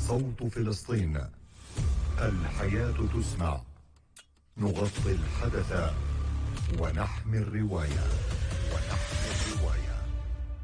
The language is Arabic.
صوت فلسطين، الحياة تسمع، نغطي الحدث ونحمي الرواية.